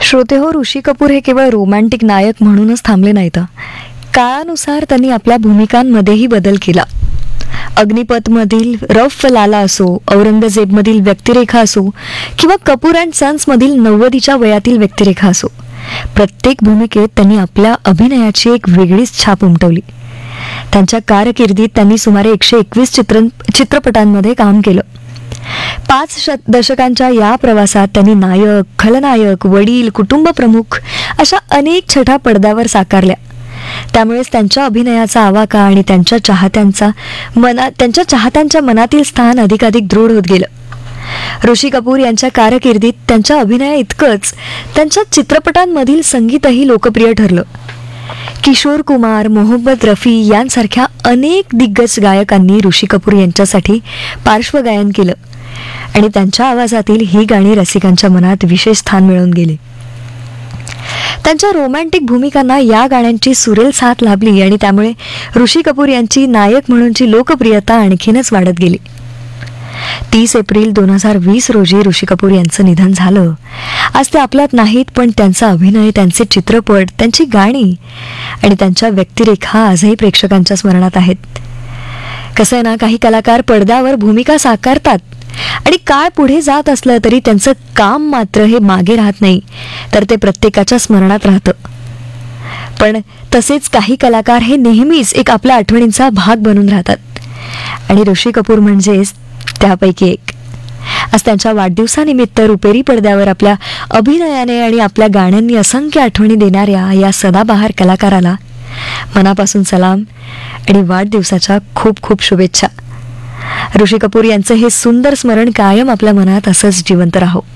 श्रोतेहो, ऋषी कपूर हे केवळ रोमॅन्टिक नायक म्हणूनच थांबले नाहीत. काळानुसार त्यांनी आपल्या भूमिकांमध्येही बदल केला. अग्निपथमधील रफ लाला असो, औरंगजेबमधील व्यक्तिरेखा असो किंवा कपूर अँड सन्समधील 90च्या वयातील व्यक्तिरेखा असो, प्रत्येक भूमिकेत त्यांनी आपल्या अभिनयाची एक वेगळीच छाप उमटवली. त्यांच्या कारकिर्दीत त्यांनी सुमारे 121 चित्रपटांमध्ये काम केलं. 5 दशकांच्या या प्रवासात त्यांनी नायक, खलनायक, वडील, कुटुंब प्रमुख अशा अनेक छटा पडद्यावर साकारल्या. त्यामुळेच त्यांच्या अभिनयाचा आवाका आणि त्यांच्या चाहत्यांच्या मनातील स्थान अधिकाधिक दृढ होत गेलं. ऋषी कपूर यांच्या कारकिर्दीत त्यांच्या अभिनया इतकंच त्यांच्या चित्रपटांमधील संगीतही लोकप्रिय ठरलं. किशोर कुमार, मोहम्मद रफी यांसारख्या अनेक दिग्गज गायकांनी ऋषी कपूर यांच्यासाठी पार्श्वगायन केलं आणि त्यांच्या आवाजातील ही गाणी रसिकांच्या मनात विशेष स्थान मिळवून गेले. त्यांच्या रोमॅन्टिक भूमिकांना या गाण्यांची सुरेल साथ लाभली आणि त्यामुळे ऋषी कपूर यांची नायक म्हणूनची लोकप्रियता आणखीनच वाढत गेली. 30 एप्रिल 2020 रोजी ऋषी कपूर यांचं निधन झालं. आज ते आपल्यात नाहीत, पण त्यांचा अभिनय, त्यांचे चित्रपट, त्यांची गाणी आणि त्यांच्या व्यक्तिरेखा आजही प्रेक्षकांच्या स्मरणात आहेत. कसं आहे ना, काही कलाकार पडद्यावर भूमिका साकारतात आणि काळ पुढे जात असलं तरी त्यांचं काम मात्र हे मागे राहत नाही, तर ते प्रत्येकाच्या स्मरणात राहतं. पण तसेच काही कलाकार हे नेहमीच एक आपल्या आठवणींचा भाग बनून राहतात आणि ऋषी कपूर म्हणजेच त्यापैकी एक. आज त्यांच्या वाढदिवसानिमित्त रुपेरी पडद्यावर आपल्या अभिनयाने आणि आपल्या गाण्यांनी असंख्य आठवणी देणाऱ्या या सदाबहार कलाकाराला मनापासून सलाम आणि वाढदिवसाच्या खूप खूप शुभेच्छा. ऋषी कपूर यांचं हे सुंदर स्मरण कायम आपल्या मनात असंच जिवंत राहो.